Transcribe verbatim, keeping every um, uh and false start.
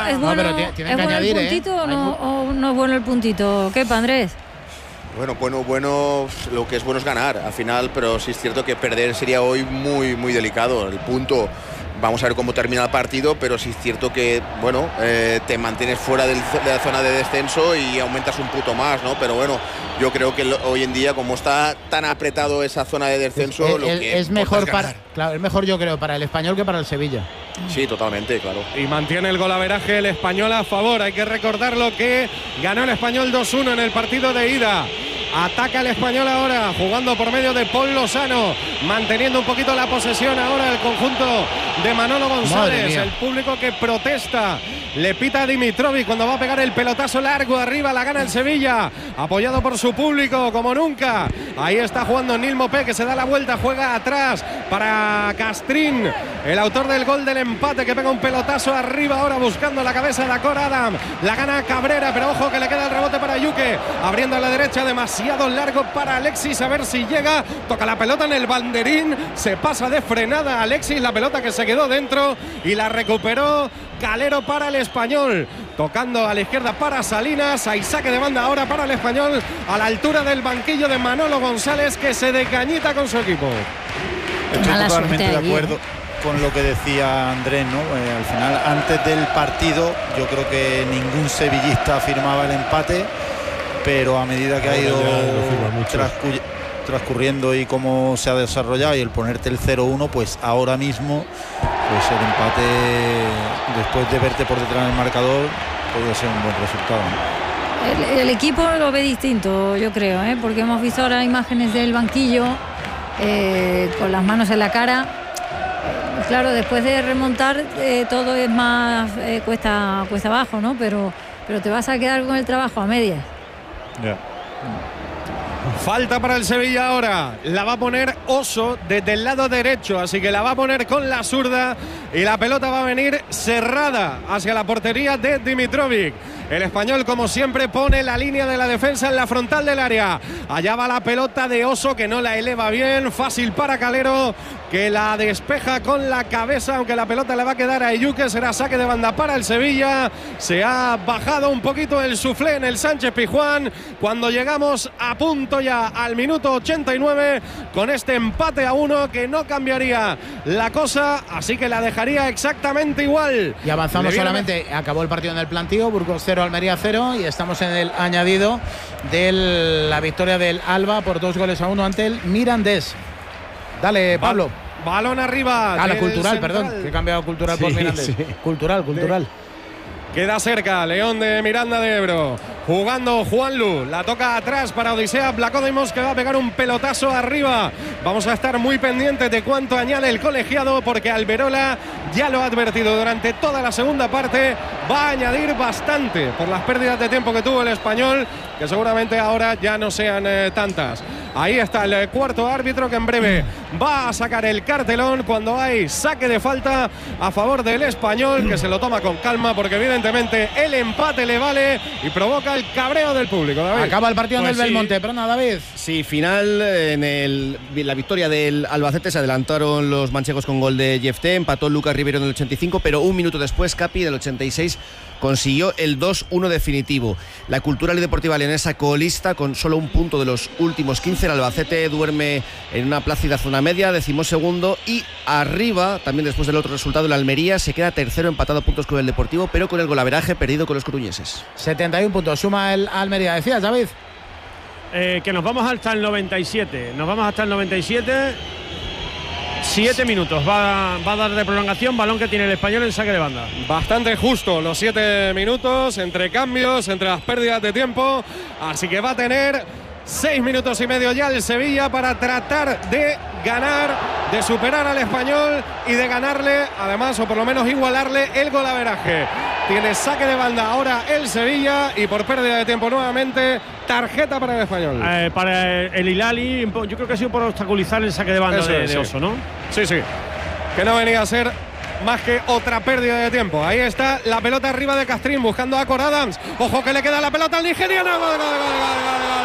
es no, bueno, pero tiene, tiene ¿es que bueno añadir, el puntito ¿eh? o, no, o no es bueno el puntito? ¿Qué, Andrés? Bueno, bueno, bueno, lo que es bueno es ganar al final, pero sí es cierto que perder sería hoy muy, muy delicado. El punto, vamos a ver cómo termina el partido, pero sí es cierto que, bueno, eh, te mantienes fuera del, de la zona de descenso y aumentas un punto más, ¿no? Pero bueno, yo creo que lo, hoy en día, como está tan apretado esa zona de descenso, es, lo es, que es mejor es para, claro, es mejor yo creo para el Español que para el Sevilla. Sí, totalmente, claro. Y mantiene el golaveraje el Español a favor. Hay que recordarlo que ganó el Español dos uno en el partido de ida. Ataca el Español ahora, jugando por medio de Paul Lozano, manteniendo un poquito la posesión ahora el conjunto de Manolo González. El público que protesta, le pita a Dimitrovic cuando va a pegar el pelotazo largo arriba, la gana el Sevilla, apoyado por su público como nunca. Ahí está jugando Nil Mopé, que se da la vuelta, juega atrás para Castrín, el autor del gol del empate, que pega un pelotazo arriba ahora buscando la cabeza de Acor Adam. La gana Cabrera, pero ojo que le queda el rebote para Yuque, abriendo a la derecha, demasiado largo para Alexis, a ver si llega, toca la pelota en el banderín, se pasa de frenada Alexis, la pelota que se quedó dentro y la recuperó Calero para el Español, tocando a la izquierda para Salinas, hay saque de banda ahora para el Español, a la altura del banquillo de Manolo González, que se decañita con su equipo. Estoy totalmente de acuerdo con lo que decía Andrés, ¿no? Eh, al final, antes del partido, yo creo que ningún sevillista firmaba el empate, pero a medida que ha ido transcu- transcurriendo y cómo se ha desarrollado y el ponerte el cero uno, pues ahora mismo pues el empate, después de verte por detrás del marcador, podría ser un buen resultado, ¿no? El, el equipo lo ve distinto, yo creo, ¿eh? Porque hemos visto ahora imágenes del banquillo eh, con las manos en la cara. Eh, claro, después de remontar eh, todo es más eh, cuesta, cuesta abajo, ¿no? Pero, pero te vas a quedar con el trabajo a medias. Yeah. Falta para el Sevilla ahora, la va a poner Oso desde el lado derecho, así que la va a poner con la zurda y la pelota va a venir cerrada hacia la portería de Dimitrovic. El Español, como siempre, pone la línea de la defensa en la frontal del área. Allá va la pelota de Oso, que no la eleva bien, fácil para Calero, que la despeja con la cabeza, aunque la pelota le va a quedar a Yuque. Será saque de banda para el Sevilla. Se ha bajado un poquito el suflé en el Sánchez Pizjuán cuando llegamos a punto ya al minuto ochenta y nueve con este empate a uno que no cambiaría la cosa, así que la dejaría exactamente igual. Y avanzamos solamente, acabó el partido en el plantío, Burgos cero, Almería cero, y estamos en el añadido de la victoria del Alba por dos goles a uno ante el Mirandés. Dale, Pablo. Ba balón arriba. Ah, la cultural, central. Perdón, que he cambiado cultural sí, por Mirandés. Sí. Cultural, cultural. De Queda cerca León de Miranda de Ebro, jugando Juanlu, la toca atrás para Odisea Blacodimos, que va a pegar un pelotazo arriba. Vamos a estar muy pendientes de cuánto añade el colegiado, porque Alberola ya lo ha advertido durante toda la segunda parte, va a añadir bastante por las pérdidas de tiempo que tuvo el Español, que seguramente ahora ya no sean eh, tantas. Ahí está el cuarto árbitro, que en breve va a sacar el cartelón cuando hay saque de falta a favor del Español, que se lo toma con calma, porque evidentemente el empate le vale y provoca el cabreo del público. David. Acaba el partido pues en el sí. Belmonte, pero nada, David. Sí, final en el, la victoria del Albacete, se adelantaron los manchegos con gol de Jefté, empató Lucas Rivero en el ochenta y cinco, pero un minuto después Capi del ochenta y seis consiguió el dos uno definitivo. La Cultural y Deportiva Leonesa colista con solo un punto de los últimos quince. El Albacete duerme en una plácida zona media, decimosegundo, y arriba, también después del otro resultado, el Almería se queda tercero, empatado a puntos con el Deportivo, pero con el golaveraje perdido con los coruñeses. setenta y un puntos suma el Almería. ¿Decías, David? Eh, que nos vamos hasta el noventa y siete. Nos vamos hasta el noventa y siete. Siete minutos va, va a dar de prolongación, balón que tiene el Español en saque de banda. Bastante justo los siete minutos, entre cambios, entre las pérdidas de tiempo, así que va a tener seis minutos y medio ya el Sevilla para tratar de ganar, de superar al Español y de ganarle, además, o por lo menos igualarle el golaveraje. Tiene saque de banda ahora el Sevilla y por pérdida de tiempo nuevamente tarjeta para el Español. Eh, para el Hilali, yo creo que ha sido por obstaculizar el saque de banda de, es, de Oso, sí. ¿no? Sí, sí. Que no venía a ser más que otra pérdida de tiempo. Ahí está la pelota arriba de Castrín buscando a Acor Adams. Ojo que le queda la pelota al nigeriano. ¡Gol, gol, gol, gol, gol!